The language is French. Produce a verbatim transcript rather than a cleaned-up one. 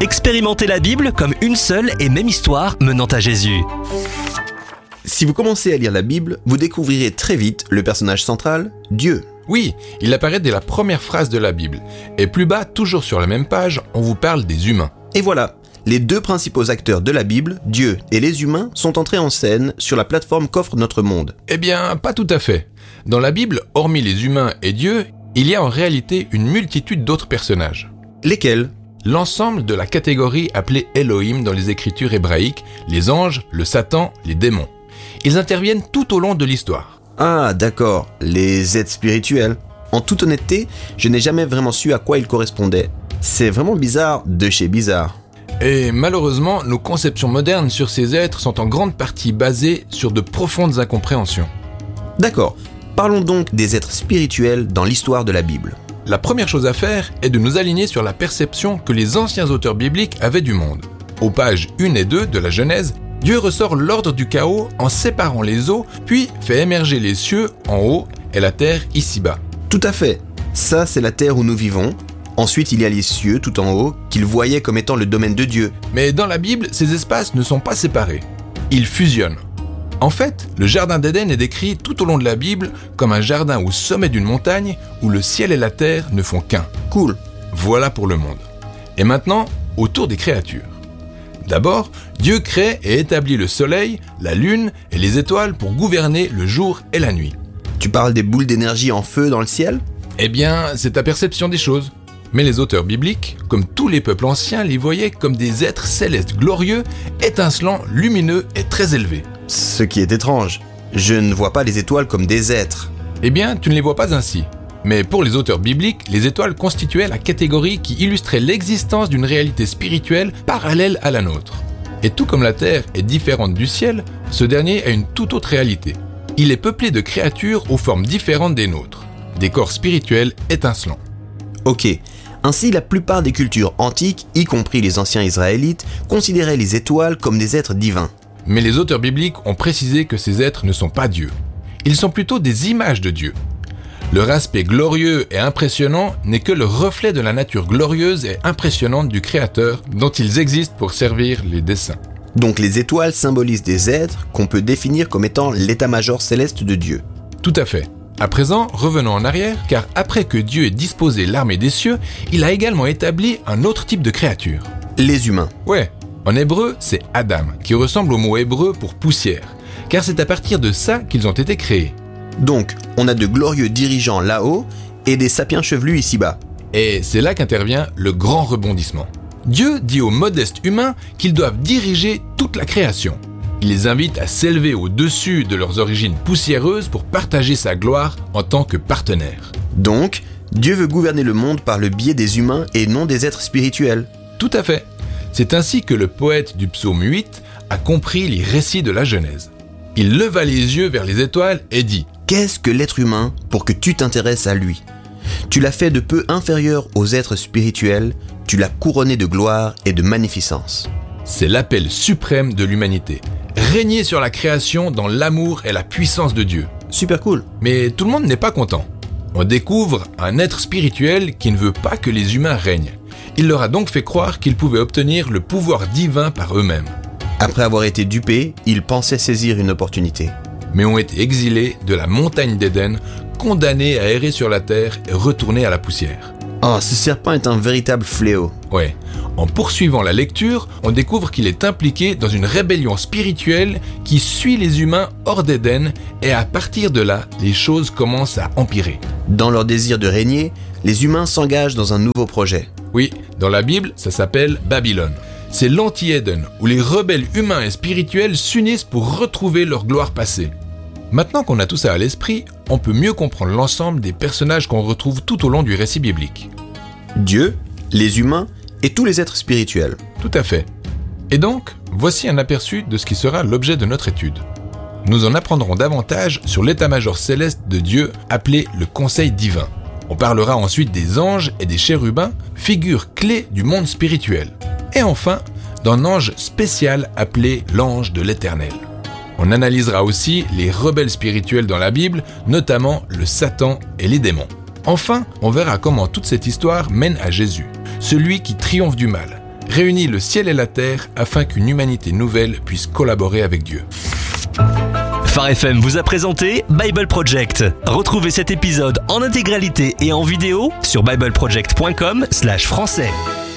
Expérimentez la Bible comme une seule et même histoire menant à Jésus. Si vous commencez à lire la Bible, vous découvrirez très vite le personnage central, Dieu. Oui, il apparaît dès la première phrase de la Bible. Et plus bas, toujours sur la même page, on vous parle des humains. Et voilà, les deux principaux acteurs de la Bible, Dieu et les humains, sont entrés en scène sur la plateforme qu'offre notre monde. Eh bien, pas tout à fait. Dans la Bible, hormis les humains et Dieu, il y a en réalité une multitude d'autres personnages. Lesquels ? L'ensemble de la catégorie appelée Elohim dans les écritures hébraïques, les anges, le Satan, les démons. Ils interviennent tout au long de l'histoire. Ah, d'accord, les êtres spirituels. En toute honnêteté, je n'ai jamais vraiment su à quoi ils correspondaient. C'est vraiment bizarre de chez bizarre. Et malheureusement, nos conceptions modernes sur ces êtres sont en grande partie basées sur de profondes incompréhensions. D'accord, parlons donc des êtres spirituels dans l'histoire de la Bible. La première chose à faire est de nous aligner sur la perception que les anciens auteurs bibliques avaient du monde. Aux pages un et deux de la Genèse, Dieu ressort l'ordre du chaos en séparant les eaux, puis fait émerger les cieux en haut et la terre ici-bas. Tout à fait. Ça, c'est la terre où nous vivons. Ensuite, il y a les cieux tout en haut, qu'il voyait comme étant le domaine de Dieu. Mais dans la Bible, ces espaces ne sont pas séparés. Ils fusionnent. En fait, le jardin d'Éden est décrit tout au long de la Bible comme un jardin au sommet d'une montagne où le ciel et la terre ne font qu'un. Cool. Voilà pour le monde. Et maintenant, autour des créatures. D'abord, Dieu crée et établit le soleil, la lune et les étoiles pour gouverner le jour et la nuit. Tu parles des boules d'énergie en feu dans le ciel ? Eh bien, c'est ta perception des choses. Mais les auteurs bibliques, comme tous les peuples anciens, les voyaient comme des êtres célestes glorieux, étincelants, lumineux et très élevés. Ce qui est étrange. Je ne vois pas les étoiles comme des êtres. Eh bien, tu ne les vois pas ainsi. Mais pour les auteurs bibliques, les étoiles constituaient la catégorie qui illustrait l'existence d'une réalité spirituelle parallèle à la nôtre. Et tout comme la Terre est différente du ciel, ce dernier a une toute autre réalité. Il est peuplé de créatures aux formes différentes des nôtres, des corps spirituels étincelants. Ok, ainsi la plupart des cultures antiques, y compris les anciens Israélites, considéraient les étoiles comme des êtres divins. Mais les auteurs bibliques ont précisé que ces êtres ne sont pas Dieu. Ils sont plutôt des images de Dieu. Leur aspect glorieux et impressionnant n'est que le reflet de la nature glorieuse et impressionnante du Créateur dont ils existent pour servir les desseins. Donc les étoiles symbolisent des êtres qu'on peut définir comme étant l'état-major céleste de Dieu. Tout à fait. À présent, revenons en arrière, car après que Dieu ait disposé l'armée des cieux, il a également établi un autre type de créature. Les humains. Ouais, en hébreu, c'est Adam, qui ressemble au mot hébreu pour poussière, car c'est à partir de ça qu'ils ont été créés. Donc, on a de glorieux dirigeants là-haut et des sapiens chevelus ici-bas. Et c'est là qu'intervient le grand rebondissement. Dieu dit aux modestes humains qu'ils doivent diriger toute la création. Il les invite à s'élever au-dessus de leurs origines poussiéreuses pour partager sa gloire en tant que partenaires. Donc, Dieu veut gouverner le monde par le biais des humains et non des êtres spirituels. Tout à fait. C'est ainsi que le poète du psaume huit a compris les récits de la Genèse. Il leva les yeux vers les étoiles et dit « Qu'est-ce que l'être humain pour que tu t'intéresses à lui ? Tu l'as fait de peu inférieur aux êtres spirituels, tu l'as couronné de gloire et de magnificence. » C'est l'appel suprême de l'humanité. Régner sur la création dans l'amour et la puissance de Dieu. Super cool. Mais tout le monde n'est pas content. On découvre un être spirituel qui ne veut pas que les humains règnent. Il leur a donc fait croire qu'ils pouvaient obtenir le pouvoir divin par eux-mêmes. Après avoir été dupés, ils pensaient saisir une opportunité. Mais ont été exilés de la montagne d'Éden, condamnés à errer sur la terre et retournés à la poussière. Oh, ce serpent est un véritable fléau. Ouais. En poursuivant la lecture, on découvre qu'il est impliqué dans une rébellion spirituelle qui suit les humains hors d'Éden et à partir de là, les choses commencent à empirer. Dans leur désir de régner, les humains s'engagent dans un nouveau projet. Oui, dans la Bible, ça s'appelle Babylone. C'est l'anti-Éden, où les rebelles humains et spirituels s'unissent pour retrouver leur gloire passée. Maintenant qu'on a tout ça à l'esprit, on peut mieux comprendre l'ensemble des personnages qu'on retrouve tout au long du récit biblique. Dieu, les humains et tous les êtres spirituels. Tout à fait. Et donc, voici un aperçu de ce qui sera l'objet de notre étude. Nous en apprendrons davantage sur l'état-major céleste de Dieu appelé le Conseil divin. On parlera ensuite des anges et des chérubins, figures clés du monde spirituel. Et enfin, d'un ange spécial appelé l'ange de l'Éternel. On analysera aussi les rebelles spirituels dans la Bible, notamment le Satan et les démons. Enfin, on verra comment toute cette histoire mène à Jésus, celui qui triomphe du mal, réunit le ciel et la terre afin qu'une humanité nouvelle puisse collaborer avec Dieu. Phare F M vous a présenté Bible Project. Retrouvez cet épisode en intégralité et en vidéo sur bible project point com slash français.